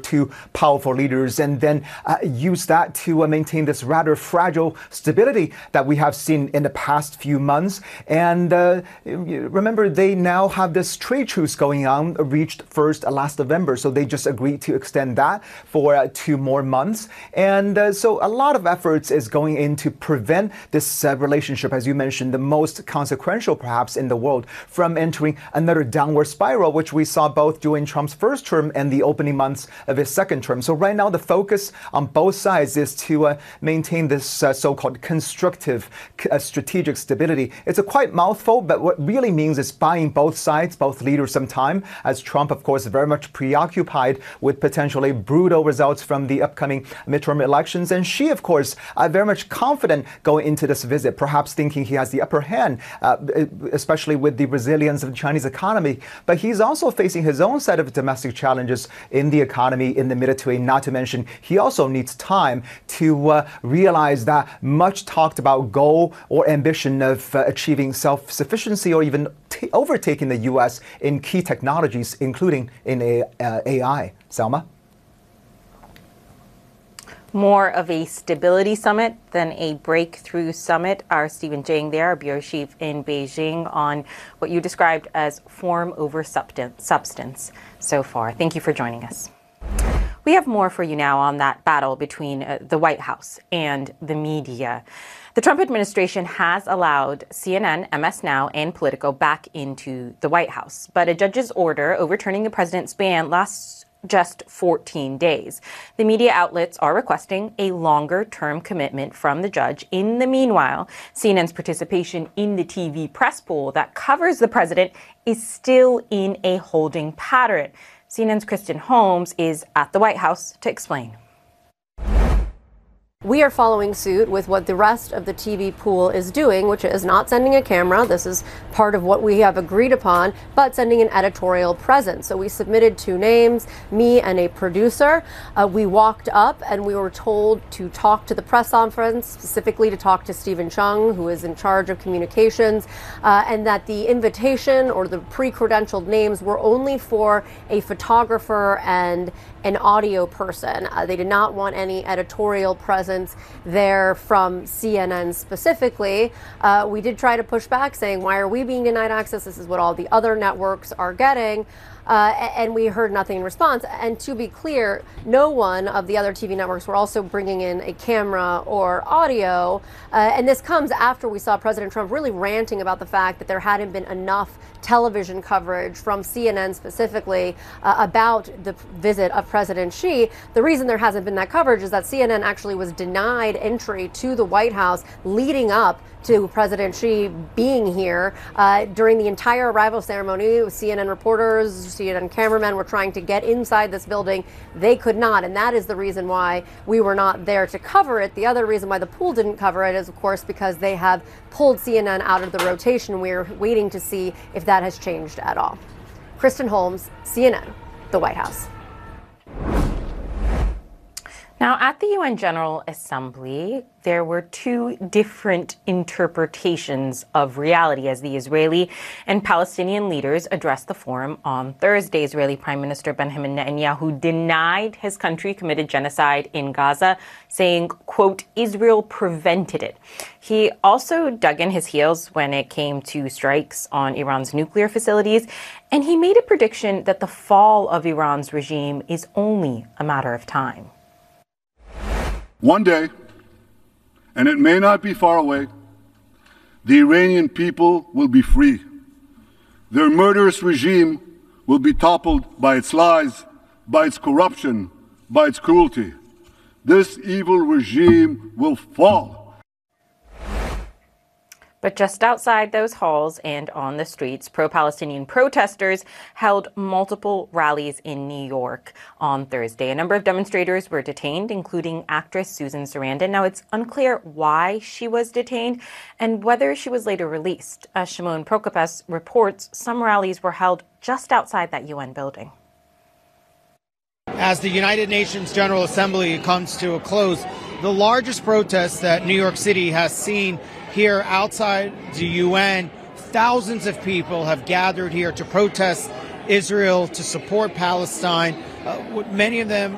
two powerful leaders and then use that to maintain this rather fragile stability that we have seen in the past few months. And remember, they now have this trade truce going on, reached first last November. So they just agreed to extend that for 2 more months. And so a lot of efforts is going in to prevent this relationship, as you mentioned, the most consequential perhaps in the world, from entering another downward spiral, which we saw both during Trump's first term and the opening months of his second term. So right now the focus on both sides is to maintain this so-called constructive strategic stability. It's a quite mouthful, but what really means is buying both sides, both leaders, some time, as Trump, of course, very much preoccupied with potentially brutal results from the upcoming midterm elections. And Xi, of course, very much confident going into this visit, perhaps thinking he has the upper hand, especially with the resilience of the Chinese economy. But he's also facing his own set of domestic challenges in the economy, in the Mediterranean, not to mention he also needs time to realize that much talked about goal or ambition of achieving self-sufficiency or even overtaking the U.S. in key technologies, including in AI. Selma? More of a stability summit than a breakthrough summit. Our Stephen Jang there, our bureau chief in Beijing, on what you described as form over substance so far. Thank you for joining us. We have more for you now on that battle between the White House and the media. The Trump administration has allowed CNN, MS Now, and Politico back into the White House, but a judge's order overturning the president's ban lasts just 14 days. The media outlets are requesting a longer-term commitment from the judge. In the meanwhile, CNN's participation in the TV press pool that covers the president is still in a holding pattern. CNN's Kristen Holmes is at the White House to explain. We are following suit with what the rest of the TV pool is doing, which is not sending a camera. This is part of what we have agreed upon, but sending an editorial presence. So we submitted 2 names, me and a producer. We walked up and we were told to talk to the press conference, specifically to talk to Stephen Chung, who is in charge of communications, and that the invitation or the pre-credentialed names were only for a photographer and an audio person. They did not want any editorial presence there from CNN specifically. We did try to push back, saying, why are we being denied access? This is what all the other networks are getting. And we heard nothing in response. And to be clear, no one of the other TV networks were also bringing in a camera or audio. And this comes after we saw President Trump really ranting about the fact that there hadn't been enough television coverage from CNN specifically about the visit of President Xi. The reason there hasn't been that coverage is that CNN actually was denied entry to the White House leading up to President Xi being here. During the entire arrival ceremony, CNN reporters, CNN cameramen were trying to get inside this building. They could not, and that is the reason why we were not there to cover it. The other reason why the pool didn't cover it is, of course, because they have pulled CNN out of the rotation. We're waiting to see if that has changed at all. Kristen Holmes, CNN, the White House. Now, at the UN General Assembly, there were 2 different interpretations of reality as the Israeli and Palestinian leaders addressed the forum on Thursday. Israeli Prime Minister Benjamin Netanyahu denied his country committed genocide in Gaza, saying, quote, Israel prevented it. He also dug in his heels when it came to strikes on Iran's nuclear facilities, and he made a prediction that the fall of Iran's regime is only a matter of time. One day, and it may not be far away, the Iranian people will be free. Their murderous regime will be toppled by its lies, by its corruption, by its cruelty. This evil regime will fall. But just outside those halls and on the streets, pro-Palestinian protesters held multiple rallies in New York on Thursday. A number of demonstrators were detained, including actress Susan Sarandon. Now, it's unclear why she was detained and whether she was later released. As Shimon Prokopes reports, some rallies were held just outside that UN building. As the United Nations General Assembly comes to a close, the largest protest that New York City has seen here outside the UN, thousands of people have gathered here to protest Israel, to support Palestine. Many of them